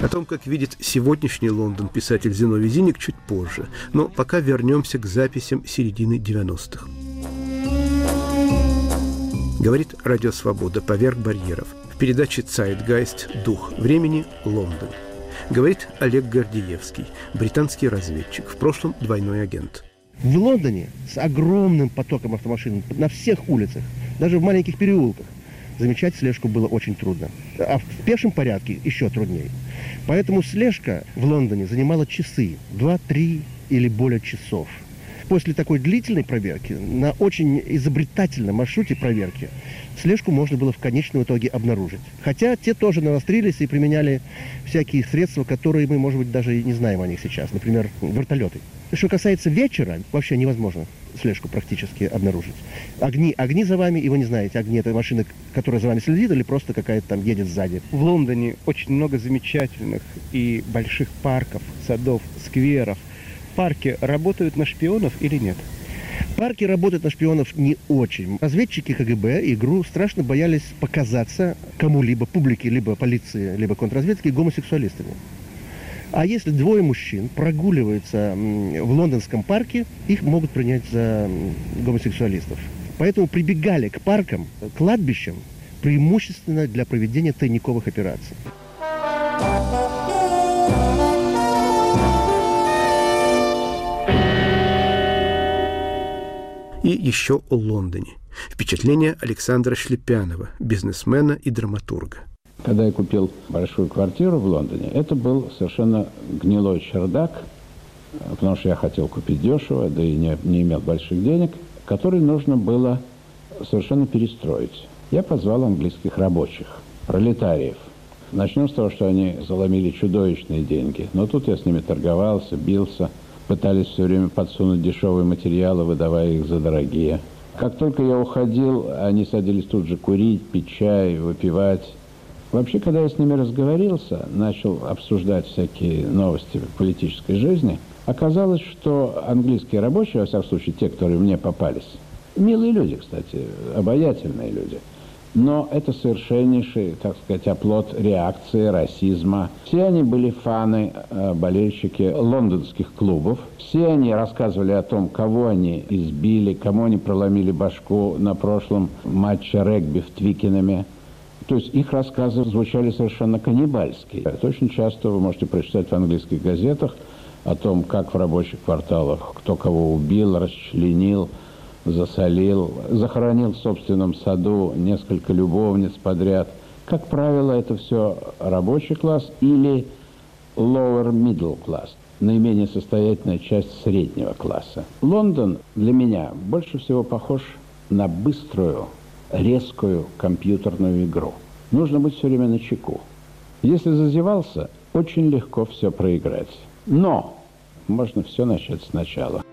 О том, как видит сегодняшний Лондон писатель Зиновий Зиник, чуть позже. Но пока вернемся к записям середины 90-х. Говорит Радио Свобода «Поверх барьеров». В передаче «Цайтгайст. Дух времени. Лондон». Говорит Олег Гордеевский, британский разведчик, в прошлом двойной агент. В Лондоне с огромным потоком автомашин на всех улицах, даже в маленьких переулках, замечать слежку было очень трудно. А в пешем порядке еще труднее. Поэтому слежка в Лондоне занимала часы, 2-3 или более часов. После такой длительной проверки, на очень изобретательном маршруте проверки, слежку можно было в конечном итоге обнаружить. Хотя те тоже навострились и применяли всякие средства, которые мы, может быть, даже и не знаем о них сейчас. Например, вертолеты. Что касается вечера, вообще невозможно слежку практически обнаружить. Огни за вами, и вы не знаете, огни — это машина, которая за вами следит, или просто какая-то там едет сзади. В Лондоне очень много замечательных и больших парков, садов, скверов. Парки работают на шпионов или нет? Парки работают на шпионов не очень. Разведчики КГБ и ГРУ страшно боялись показаться кому-либо, публике, либо полиции, либо контрразведке, гомосексуалистами. А если двое мужчин прогуливаются в лондонском парке, их могут принять за гомосексуалистов. Поэтому прибегали к паркам, кладбищам, преимущественно для проведения тайниковых операций. И еще о Лондоне. Впечатление Александра Шлепянова, бизнесмена и драматурга. Когда я купил большую квартиру в Лондоне, это был совершенно гнилой чердак, потому что я хотел купить дешево, да и не имел больших денег, который нужно было совершенно перестроить. Я позвал английских рабочих, пролетариев. Начнем с того, что они заломили чудовищные деньги. Но тут я с ними торговался, бился, пытались все время подсунуть дешевые материалы, выдавая их за дорогие. Как только я уходил, они садились тут же курить, пить чай, выпивать. Вообще, когда я с ними разговорился, начал обсуждать всякие новости политической жизни, оказалось, что английские рабочие, во всяком случае, те, которые мне попались, милые люди, кстати, обаятельные люди, но это совершеннейший, так сказать, оплот реакции, расизма. Все они были фаны, болельщики лондонских клубов. Все они рассказывали о том, кого они избили, кому они проломили башку на прошлом матче регби в Твикенаме. То есть их рассказы звучали совершенно каннибальски. Это очень часто вы можете прочитать в английских газетах о том, как в рабочих кварталах кто кого убил, расчленил, засолил, захоронил в собственном саду несколько любовниц подряд. Как правило, это все рабочий класс или lower middle class, наименее состоятельная часть среднего класса. Лондон для меня больше всего похож на быструю, резкую компьютерную игру. Нужно быть все время начеку. Если зазевался, очень легко все проиграть. Но можно все начать сначала.